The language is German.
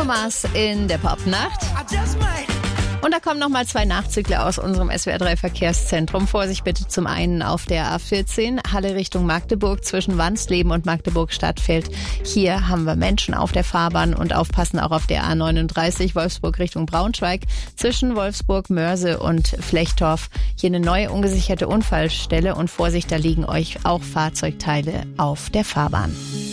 Bruno Mars in der Popnacht. Und da kommen nochmal 2 Nachzügler aus unserem SWR3 Verkehrszentrum. Vorsicht bitte zum einen auf der A14, Halle Richtung Magdeburg zwischen Wansleben und Magdeburg-Stadtfeld. Hier haben wir Menschen auf der Fahrbahn und aufpassen auch auf der A39 Wolfsburg Richtung Braunschweig zwischen Wolfsburg, Mörse und Flechtorf. Hier eine neue ungesicherte Unfallstelle und Vorsicht, da liegen euch auch Fahrzeugteile auf der Fahrbahn.